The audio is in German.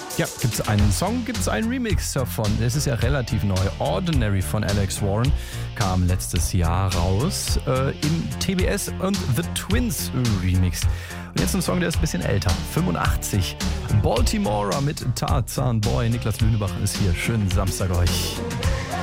Ja, gibt's einen Song, gibt's einen Remix davon. Es ist ja relativ neu. Ordinary von Alex Warren kam letztes Jahr raus im TBS und The Twins Remix. Und jetzt ein Song, der ist ein bisschen älter, 85. Baltimora mit Tarzan Boy. Niklas Lünebach ist hier. Schönen Samstag euch.